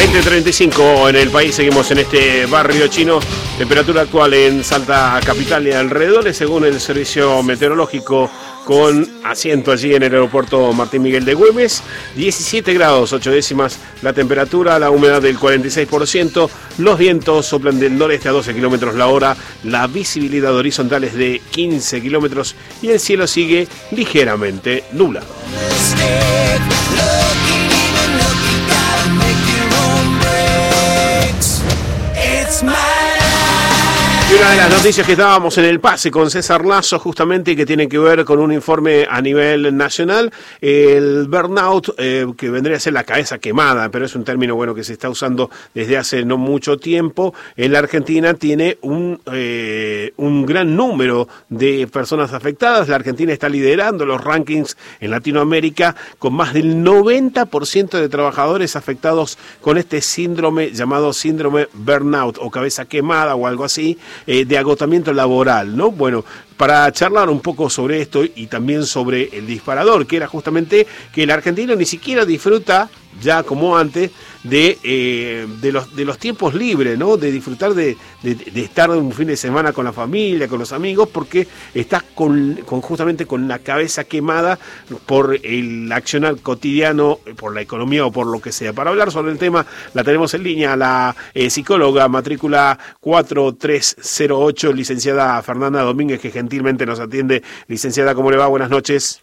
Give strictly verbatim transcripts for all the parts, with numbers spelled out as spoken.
veinte treinta y cinco en el país, seguimos en este barrio chino. Temperatura actual en Salta Capital y alrededores, según el servicio meteorológico, con asiento allí en el aeropuerto Martín Miguel de Güemes. diecisiete grados, ocho décimas la temperatura, la humedad del cuarenta y seis por ciento, los vientos soplan del noreste a doce kilómetros la hora, la visibilidad horizontal es de quince kilómetros y el cielo sigue ligeramente nublado. Y una de las noticias que estábamos en el pase con César Lazo, justamente, que tiene que ver con un informe a nivel nacional, el burnout, eh, que vendría a ser la cabeza quemada, pero es un término bueno que se está usando desde hace no mucho tiempo. En la Argentina tiene un, eh, un gran número de personas afectadas. La Argentina está liderando los rankings en Latinoamérica con más del noventa por ciento de trabajadores afectados con este síndrome llamado síndrome burnout o cabeza quemada o algo así. Eh, de agotamiento laboral, ¿no? Bueno, para charlar un poco sobre esto y también sobre el disparador, que era justamente que el argentino ni siquiera disfruta, ya como antes, de, eh, de, los, de los tiempos libres, ¿no? De disfrutar de, de, de estar un fin de semana con la familia, con los amigos, porque estás con, con justamente con la cabeza quemada por el accionar cotidiano, por la economía o por lo que sea. Para hablar sobre el tema, la tenemos en línea la eh, psicóloga matrícula cuatro tres cero ocho, licenciada Fernanda Domínguez, que gentilmente nos atiende. Licenciada, ¿cómo le va? Buenas noches.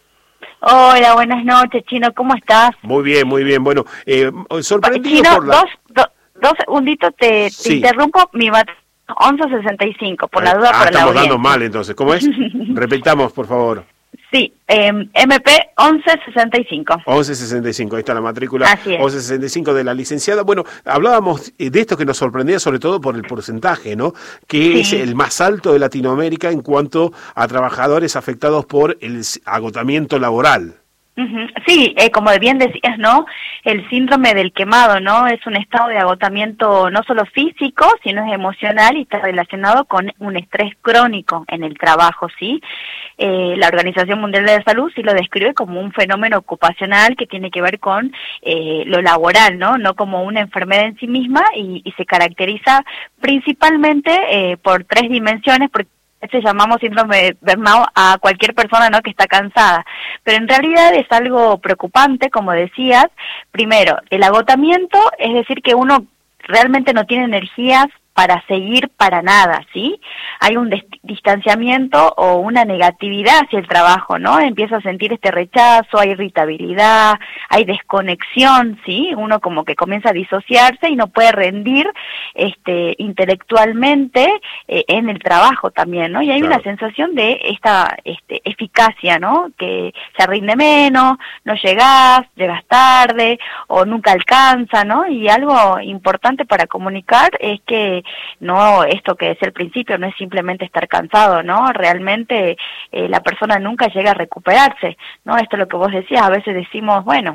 Hola, buenas noches, Chino, ¿cómo estás? Muy bien, muy bien. Bueno, eh, sorprendido Chino, por la... dos, do, dos segunditos, te, Sí. te interrumpo, mi matrícula once sesenta y cinco, por la duda, ah, para la estamos audiencia. dando mal entonces. ¿Cómo es? Repitamos, por favor. Sí, eh, M P once sesenta y cinco. once sesenta y cinco, ahí está la matrícula. Así es. once sesenta y cinco de la licenciada. Bueno, hablábamos de esto que nos sorprendía sobre todo por el porcentaje, ¿no? Que Sí. es el más alto de Latinoamérica en cuanto a trabajadores afectados por el agotamiento laboral. Ujú. Sí, eh, como bien decías, ¿no? El síndrome del quemado, ¿no? Es un estado de agotamiento no solo físico, sino es emocional y está relacionado con un estrés crónico en el trabajo, ¿sí? Eh, la Organización Mundial de la Salud sí lo describe como un fenómeno ocupacional que tiene que ver con eh, lo laboral, ¿no? No como una enfermedad en sí misma y, y se caracteriza principalmente eh, por tres dimensiones, porque se llamamos síndrome de burnout a cualquier persona, ¿no?, que está cansada, pero en realidad es algo preocupante, como decías. Primero, el agotamiento, es decir, que uno realmente no tiene energías para seguir para nada, ¿sí? Hay un distanciamiento o una negatividad hacia el trabajo, ¿no? Empieza a sentir este rechazo, hay irritabilidad, hay desconexión, ¿sí? Uno como que comienza a disociarse y no puede rendir este intelectualmente eh, en el trabajo también, ¿no? Y hay claro. una sensación de esta este, eficacia, ¿no? Que se rinde menos, no llegás, llegas tarde o nunca alcanza, ¿no? Y algo importante para comunicar es que no, esto que es el principio, no es simplemente estar cansado, ¿no? Realmente eh, la persona nunca llega a recuperarse, ¿no? Esto es lo que vos decías, a veces decimos, bueno,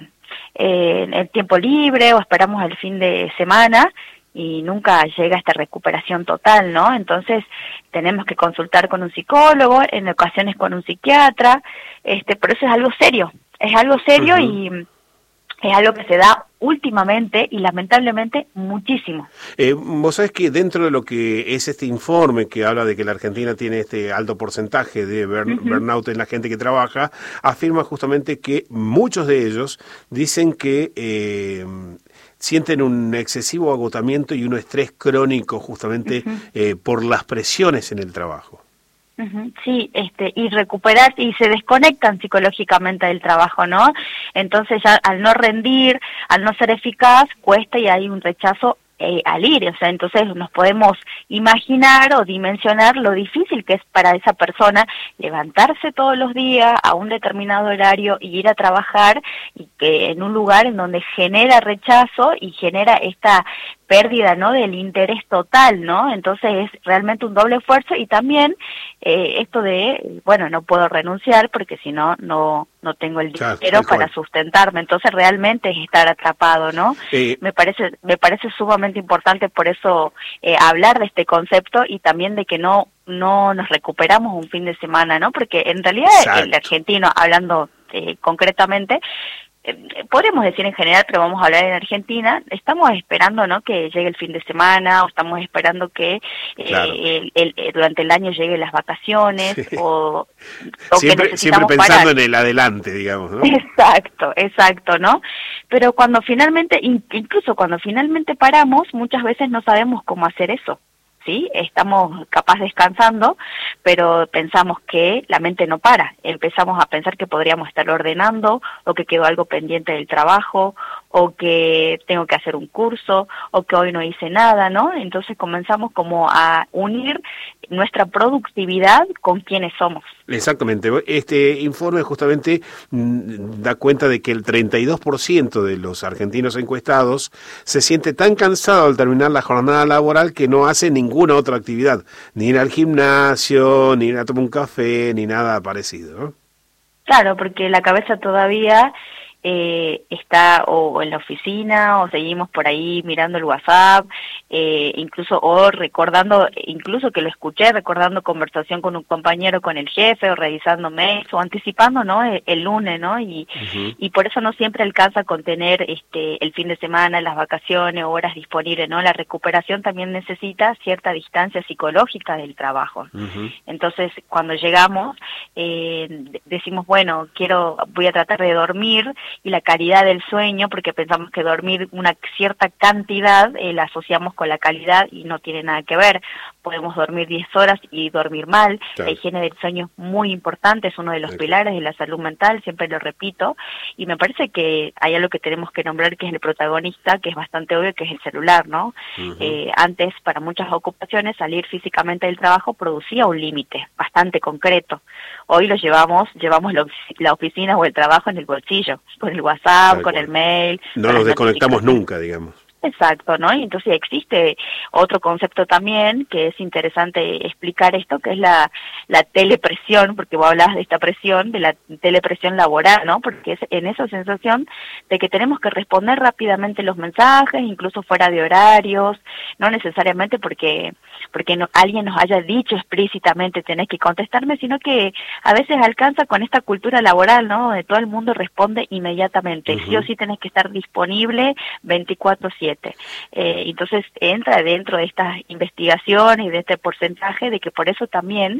eh, el tiempo libre o esperamos el fin de semana y nunca llega esta recuperación total, ¿no? Entonces tenemos que consultar con un psicólogo, en ocasiones con un psiquiatra, este, pero eso es algo serio, es algo serio uh-huh. y es algo que se da últimamente y lamentablemente muchísimo. Eh, vos sabés que dentro de lo que es este informe que habla de que la Argentina tiene este alto porcentaje de burn, uh-huh. burnout en la gente que trabaja, afirma justamente que muchos de ellos dicen que eh, sienten un excesivo agotamiento y un estrés crónico justamente uh-huh. eh, por las presiones en el trabajo. Sí, este, y recuperar, y se desconectan psicológicamente del trabajo, ¿no? Entonces ya al no rendir, al no ser eficaz, cuesta y hay un rechazo eh, al ir, o sea, entonces nos podemos imaginar o dimensionar lo difícil que es para esa persona levantarse todos los días a un determinado horario y ir a trabajar, y que en un lugar en donde genera rechazo y genera esta pérdida, ¿no?, del interés total, ¿no? Entonces es realmente un doble esfuerzo y también eh, esto de, bueno, no puedo renunciar porque si no, no no tengo el dinero claro, para sustentarme, entonces realmente es estar atrapado, ¿no? Eh, me parece me parece sumamente importante por eso eh, hablar de este concepto y también de que no no nos recuperamos un fin de semana, ¿no? Porque en realidad exacto. el argentino, hablando eh, concretamente, eh, podríamos decir en general, pero vamos a hablar en Argentina, estamos esperando, ¿no?, que llegue el fin de semana, o estamos esperando que eh, claro. el, el, el, durante el año lleguen las vacaciones, sí. o, o siempre, que siempre pensando parar. en el adelante, digamos, ¿no? Exacto, exacto, ¿no? Pero cuando finalmente, incluso cuando finalmente paramos, muchas veces no sabemos cómo hacer eso. ¿Sí? Estamos capaz descansando, pero pensamos que la mente no para. Empezamos a pensar que podríamos estar ordenando, o que quedó algo pendiente del trabajo, o que tengo que hacer un curso, o que hoy no hice nada, ¿no? Entonces comenzamos como a unir nuestra productividad con quienes somos. Exactamente. Este informe justamente mmm, da cuenta de que el treinta y dos por ciento de los argentinos encuestados se siente tan cansado al terminar la jornada laboral que no hace ninguna otra actividad, ni ir al gimnasio, ni ir a tomar un café, ni nada parecido, ¿no? Claro, porque la cabeza todavía eh, está o en la oficina, o seguimos por ahí mirando el WhatsApp, eh, incluso o recordando, incluso que lo escuché, recordando conversación con un compañero, con el jefe, o revisando mails, o anticipando, ¿no?, el, el lunes, ¿no? Y, uh-huh. y por eso no siempre alcanza con tener este, el fin de semana, las vacaciones, horas disponibles, ¿no? La recuperación también necesita cierta distancia psicológica del trabajo. Uh-huh. Entonces, cuando llegamos, eh, decimos, bueno, quiero, voy a tratar de dormir, y la calidad del sueño, porque pensamos que dormir una cierta cantidad eh, la asociamos con la calidad, y no tiene nada que ver. Podemos dormir diez horas y dormir mal. Claro. La higiene del sueño es muy importante, es uno de los okay. pilares de la salud mental, siempre lo repito, y me parece que hay algo que tenemos que nombrar, que es el protagonista, que es bastante obvio, que es el celular, ¿no? Uh-huh. Eh, antes, para muchas ocupaciones, salir físicamente del trabajo producía un límite bastante concreto. Hoy lo llevamos, llevamos la, la oficina o el trabajo en el bolsillo, con el WhatsApp, Tal con cual. el mail. No nos desconectamos nunca, digamos. Exacto, ¿no? Y entonces existe otro concepto también que es interesante explicar esto, que es la, la telepresión, porque vos hablabas de esta presión, de la telepresión laboral, ¿no? Porque es en esa sensación de que tenemos que responder rápidamente los mensajes, incluso fuera de horarios, no necesariamente porque porque no, alguien nos haya dicho explícitamente tenés que contestarme, sino que a veces alcanza con esta cultura laboral, ¿no?, donde todo el mundo responde inmediatamente, uh-huh. sí o sí tenés que estar disponible veinticuatro siete. Eh, entonces entra dentro de estas investigaciones y de este porcentaje de que por eso también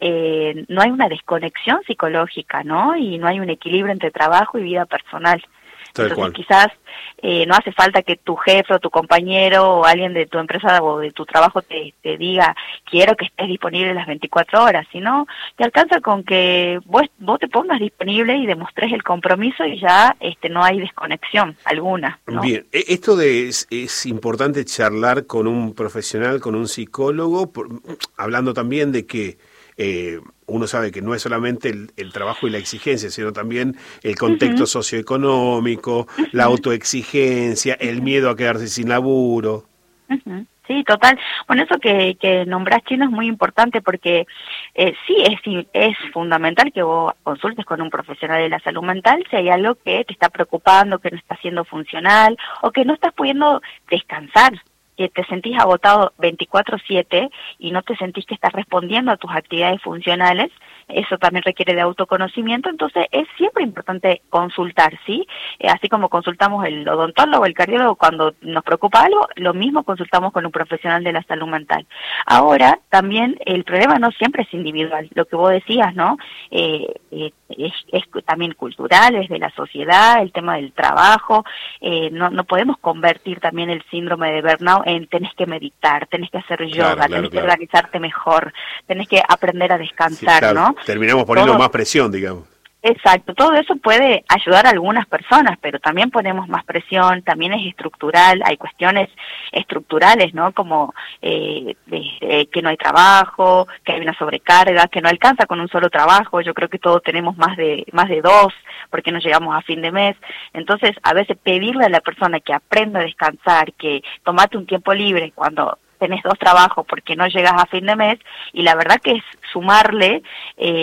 eh, no hay una desconexión psicológica, ¿no?, y no hay un equilibrio entre trabajo y vida personal. Tal Entonces cual. quizás eh, no hace falta que tu jefe o tu compañero o alguien de tu empresa o de tu trabajo te, te diga quiero que estés disponible las veinticuatro horas, sino te alcanza con que vos, vos te pongas disponible y demostres el compromiso, y ya este no hay desconexión alguna, ¿no? Bien, esto de es, es importante charlar con un profesional, con un psicólogo, por, hablando también de que Eh, uno sabe que no es solamente el, el trabajo y la exigencia, sino también el contexto uh-huh. socioeconómico, uh-huh. la autoexigencia, el miedo a quedarse sin laburo. Uh-huh. Sí, total. Bueno, eso que, que nombrás, Chino, es muy importante porque eh, sí es, es fundamental que vos consultes con un profesional de la salud mental si hay algo que te está preocupando, que no está siendo funcional, o que no estás pudiendo descansar, que te sentís agotado veinticuatro siete y no te sentís que estás respondiendo a tus actividades funcionales. Eso también requiere de autoconocimiento, entonces es siempre importante consultar, ¿sí? Eh, así como consultamos el odontólogo, el cardiólogo cuando nos preocupa algo, lo mismo consultamos con un profesional de la salud mental. Ahora, también el problema no siempre es individual, lo que vos decías, ¿no? Eh, eh, es, es también cultural, es de la sociedad, el tema del trabajo, eh, no, no podemos convertir también el síndrome de burnout en tenés que meditar, tenés que hacer yoga, claro, claro, tenés claro. que organizarte mejor, tenés que aprender a descansar, sí, claro. ¿no? Terminamos poniendo todo, más presión, digamos. Exacto, todo eso puede ayudar a algunas personas, pero también ponemos más presión, también es estructural, hay cuestiones estructurales, ¿no? Como eh, de, de, que no hay trabajo, que hay una sobrecarga, que no alcanza con un solo trabajo. Yo creo que todos tenemos más de más de dos, porque no llegamos a fin de mes. Entonces, a veces pedirle a la persona que aprenda a descansar, que tomate un tiempo libre cuando tenés dos trabajos porque no llegas a fin de mes, y la verdad que es sumarle eh,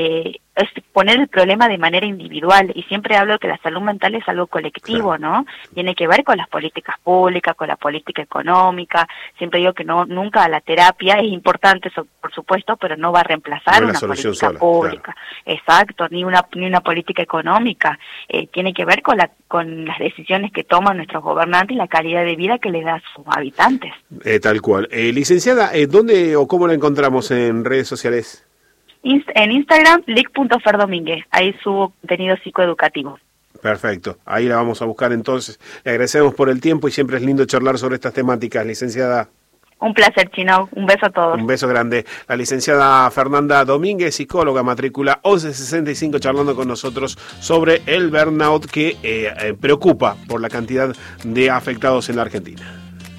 es poner el problema de manera individual, y siempre hablo que la salud mental es algo colectivo, ¿no? Tiene que ver con las políticas públicas, con la política económica. Siempre digo que no, nunca la terapia es importante, eso, por supuesto, pero no va a reemplazar no una política sola, pública. Claro. Exacto, ni una ni una política económica. Eh, tiene que ver con la con las decisiones que toman nuestros gobernantes y la calidad de vida que les da a sus habitantes. Eh, tal cual. Eh, licenciada, eh, ¿dónde o cómo la encontramos en redes sociales? Inst en Instagram, lic punto ferdomínguez. Ahí subo contenido psicoeducativo. Perfecto. Ahí la vamos a buscar entonces. Le agradecemos por el tiempo y siempre es lindo charlar sobre estas temáticas, licenciada. Un placer, Chino. Un beso a todos. Un beso grande. La licenciada Fernanda Domínguez, psicóloga, matrícula once sesenta y cinco, charlando con nosotros sobre el burnout que eh, eh, preocupa por la cantidad de afectados en la Argentina.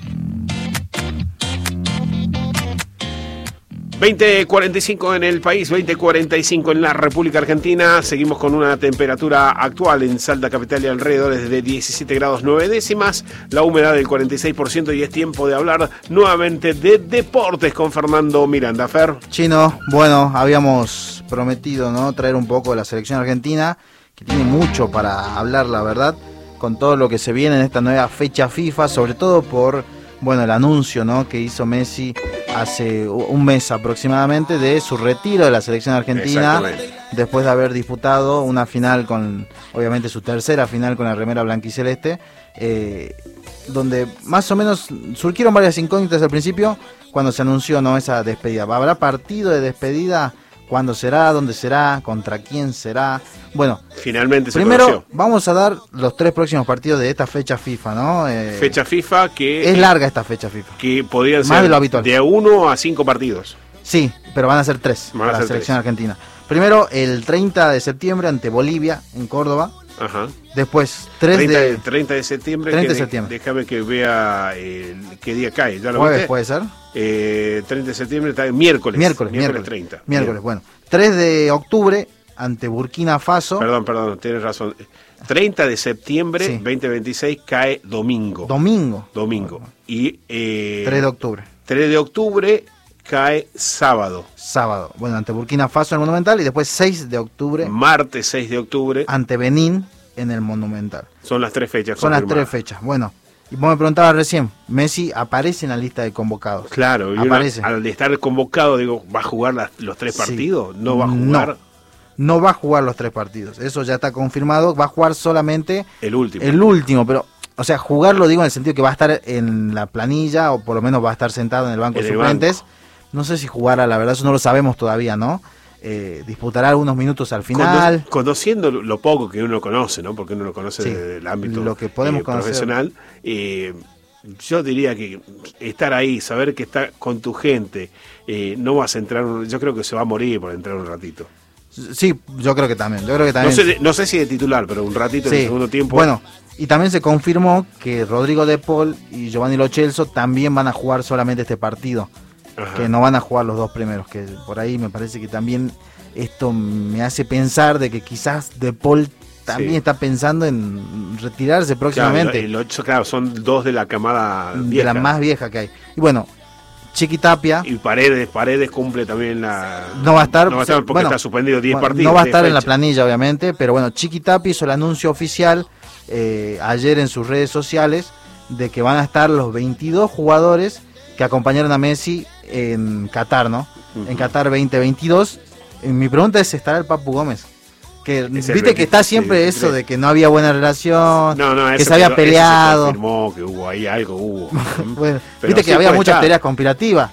veinte cuarenta y cinco en el país, veinte cuarenta y cinco en la República Argentina. Seguimos con una temperatura actual en Salta Capital y alrededor de diecisiete grados nueve décimas. La humedad del cuarenta y seis por ciento y es tiempo de hablar nuevamente de deportes con Fernando Miranda. Fer. Chino, bueno, habíamos prometido, ¿no?, traer un poco de la selección argentina, que tiene mucho para hablar, la verdad, con todo lo que se viene en esta nueva fecha FIFA, sobre todo por, bueno, el anuncio, ¿no?, que hizo Messi hace un mes aproximadamente de su retiro de la selección argentina después de haber disputado una final con, obviamente su tercera final con la remera blanquiceleste, eh, donde más o menos surgieron varias incógnitas al principio cuando se anunció, ¿no?, esa despedida. ¿Habrá partido de despedida? ¿Cuándo será? ¿Dónde será? ¿Contra quién será? Bueno, finalmente se primero conoció. Vamos a dar los tres próximos partidos de esta fecha FIFA, ¿no? Eh, fecha FIFA que... Es larga esta fecha FIFA. Que podrían Más ser de lo habitual. De uno a cinco partidos. Sí, pero van a ser tres Van para a la ser selección tres. argentina. Primero, el treinta de septiembre ante Bolivia, en Córdoba. Ajá. Después, tres treinta, de... treinta de septiembre. treinta de que septiembre. Déjame que vea el, qué día cae. ¿Ya lo Jueves, viste? puede ser. Eh, treinta de septiembre, está miércoles. Miércoles, miércoles. treinta. Miércoles, Bien. bueno. tres de octubre ante Burkina Faso. Perdón, perdón, tienes razón. treinta de septiembre, Sí. veinte veintiséis, cae domingo. Domingo. Domingo. Bueno, Y eh, tres de octubre. tres de octubre cae sábado. Sábado. Bueno, ante Burkina Faso en el Monumental. Y después seis de octubre Martes seis de octubre. ante Benín en el Monumental. Son las tres fechas Son las confirmadas. tres fechas. Bueno, y vos me preguntabas recién, Messi aparece en la lista de convocados. Claro, y una- Aparece. al estar convocado, digo, ¿va a jugar las- los tres Sí. partidos? ¿No va a jugar No, no va a jugar los tres partidos. Eso ya está confirmado. Va a jugar solamente el último? el último, pero, o sea, jugarlo digo en el sentido que va a estar en la planilla, o por lo menos va a estar sentado en el banco En de el suplentes. banco. No sé si jugará, la verdad, eso no lo sabemos todavía, ¿no? Eh, disputará algunos minutos al final. Cono- conociendo lo lo poco que uno conoce, ¿no? Porque uno lo conoce Sí, desde el ámbito lo que podemos eh, conocer. profesional. eh, yo diría que estar ahí, saber que está con tu gente, eh, no vas a entrar, un- yo creo que se va a morir por entrar un ratito. Sí, yo creo que también. Yo creo que No también. sé, de- no sé si de titular, pero un ratito en el Sí. segundo tiempo. Bueno, y también se confirmó que Rodrigo De Paul y Giovanni Lo Celso también van a jugar solamente este partido. Ajá. Que no van a jugar los dos primeros, que por ahí me parece que también esto me hace pensar de que quizás De Paul también Sí. está pensando en retirarse Claro, próximamente, el ocho, claro, son dos de la camada de vieja. la más vieja que hay. Y bueno, Chiqui Tapia Y Paredes, Paredes cumple también la... no va a estar, No va a estar porque bueno, está suspendido diez bueno, partidos. no va a diez estar en la fechas. planilla obviamente, pero bueno, Chiqui Tapia hizo el anuncio oficial eh, ayer en sus redes sociales de que van a estar los veintidós jugadores que acompañaron a Messi en Qatar, ¿no? Ujú. En Qatar veinte veintidós. Eh, Mi pregunta es, ¿estará el Papu Gómez? Que Es el viste que está veintitrés, siempre veintitrés. eso de que no había buena relación, No, no, que ese se había quedó- ese peleado. Se confirmó que hubo ahí algo, hubo. Bueno, Pero viste sí que había puede muchas estar. teorías conspirativas.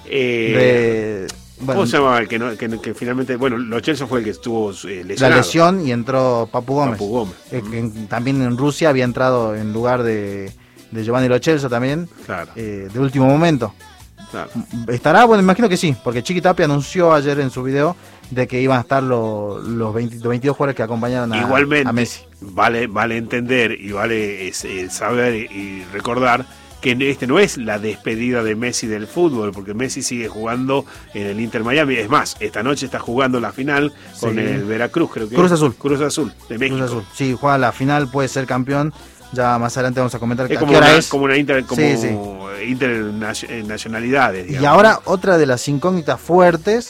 Eh, de, bueno, ¿Cómo se llamaba el que, no, que, que finalmente, bueno, Lo Celso fue el que estuvo eh, la lesionado? lesión y entró Papu Gómez. Papu Gómez. Eh, que en- también en Rusia había entrado en lugar de, de Giovanni Lo Celso también, Claro, eh, de último momento. claro. ¿Estará? Bueno, imagino que sí, porque Chiqui Tapia anunció ayer en su video de que iban a estar los, los, veinte, los veintidós jugadores que acompañaron a, Igualmente, a Messi. vale, vale entender y vale es, eh, saber y recordar que este no es la despedida de Messi del fútbol, porque Messi sigue jugando en el Inter Miami. Es más, esta noche está jugando la final con Sí. el Veracruz, creo que Cruz es. Azul. Cruz Azul, de México. Cruz Azul. Sí, juega la final, puede ser campeón. Ya más adelante vamos a comentar Es a como qué hora una, es. como una inter, como Sí, sí. internacionalidades, Y digamos. ahora otra de las incógnitas fuertes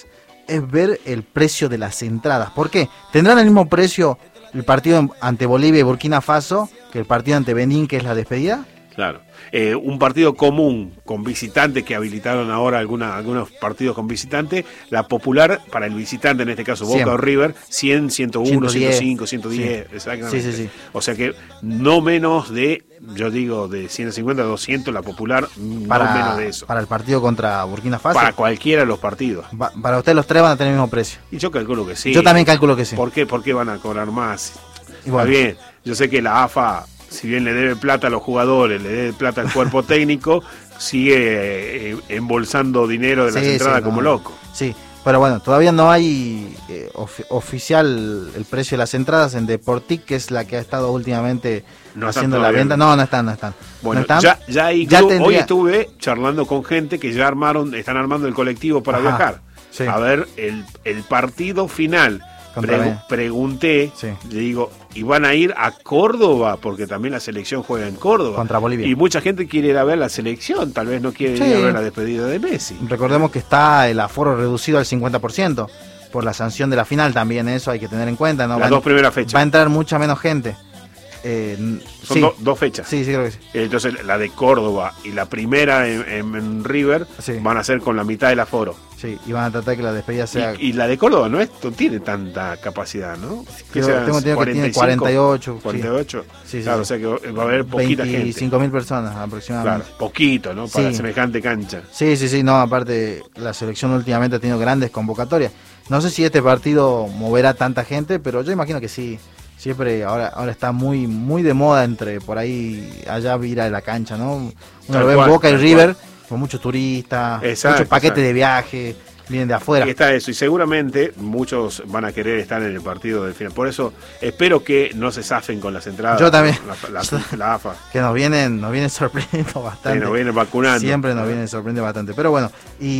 es ver el precio de las entradas. ¿Por qué? ¿Tendrán el mismo precio el partido ante Bolivia y Burkina Faso que el partido ante Benín, que es la despedida? Claro. Eh, un partido común con visitantes, que habilitaron ahora alguna, algunos partidos con visitantes, la popular para el visitante, en este caso Boca Siempre. o River, cien, ciento uno, ciento diez. ciento cinco, ciento diez, Sí. exactamente. Sí, sí, sí. O sea que no menos de, yo digo, de ciento cincuenta a doscientos la popular, Para, no menos de eso. para el partido contra Burkina Faso. Para cualquiera de los partidos. Va- para ustedes los tres van a tener el mismo precio. Y yo calculo que sí. Yo también calculo que sí. ¿Por qué? ¿Por qué van a cobrar más? Y bueno. Está bien, yo sé que la A F A, si bien le debe plata a los jugadores, le debe plata al cuerpo técnico, sigue eh, embolsando dinero de las Sí, entradas sí, como no. loco. Sí, pero bueno, todavía no hay eh, of- oficial el precio de las entradas en Deportic, que es la que ha estado últimamente No están haciendo la todavía, venta. ¿no? No, no están, no están. Bueno, ¿No están? ya, ya hay Ya club- tendría- hoy estuve charlando con gente que ya armaron, están armando el colectivo para Ajá, viajar. sí. A ver el, el partido final. Contra Pregu- Ben. pregunté, Sí. le digo, ¿y van a ir a Córdoba? Porque también la selección juega en Córdoba. Contra Bolivia. Y mucha gente quiere ir a ver la selección, tal vez no quiere Sí. ir a ver la despedida de Messi. Recordemos que está el aforo reducido al cincuenta por ciento por la sanción de la final también, eso hay que tener en cuenta. ¿no? Las Va a- dos primeras fechas. Va a entrar mucha menos gente. Eh, n- Son sí, do- dos fechas. sí, sí, creo que sí. Entonces la de Córdoba y la primera en, en- en River Sí. van a ser con la mitad del aforo. Sí, y van a tratar que la despedida sea... Y, y la de Córdoba no, es, no tiene tanta capacidad, ¿no? Creo- sean tengo entendido que tiene cuarenta y cinco, cuarenta y ocho, sí. cuarenta y ocho. Sí, sí, claro, sí. o sea que va a haber poquita gente. veinticinco mil personas Claro, aproximadamente. poquito, ¿no? Para Sí. semejante cancha. Sí, sí, sí, no, aparte la selección últimamente ha tenido grandes convocatorias. No sé si este partido moverá tanta gente, pero yo imagino que sí. Siempre ahora ahora está muy muy de moda entre por ahí allá ir a la cancha, ¿no? Uno Tal lo ve en cual, Boca y tal River con muchos turistas, Exacto, muchos paquetes exacto. de viaje, vienen de afuera. Y está eso, y seguramente muchos van a querer estar en el partido del final. Por eso espero que no se zafen con las entradas. Yo también. La, la- la A F A. Que nos vienen nos vienen sorprendiendo bastante. Que nos vienen vacunando. Siempre nos vienen sorprendiendo bastante. Pero bueno,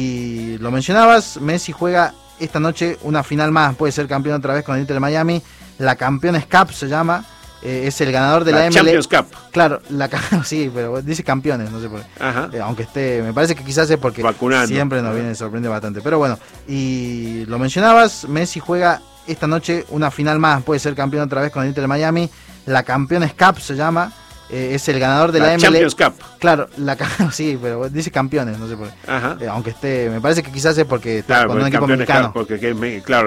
y lo mencionabas, Messi juega esta noche una final más, puede ser campeón otra vez con el Inter de Miami. La Campeones Cup se llama, eh, es el ganador de la, La M L. Champions Cup. Claro, la ca- sí, pero dice campeones, no sé por qué. Ajá. Eh, aunque esté, me parece que quizás es porque Vacunando. siempre nos viene sorprende bastante. Pero bueno, y lo mencionabas, Messi juega esta noche una final más, puede ser campeón otra vez con el Inter de Miami. La Campeones Cup se llama, eh, es el ganador de la, La M L. Champions Cup. Claro, la ca- sí, pero dice campeones, no sé por qué. Ajá. Eh, aunque esté, me parece que quizás es porque está Claro, con un porque equipo campeones, mexicano. claro, porque que me- claro,